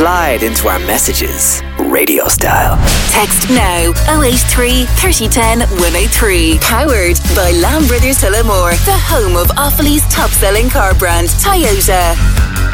Slide into our messages, radio style. Text now 083 3010 103. Powered by Lamb Brothers Tullamore, the home of Offaly's top selling car brand, Toyota.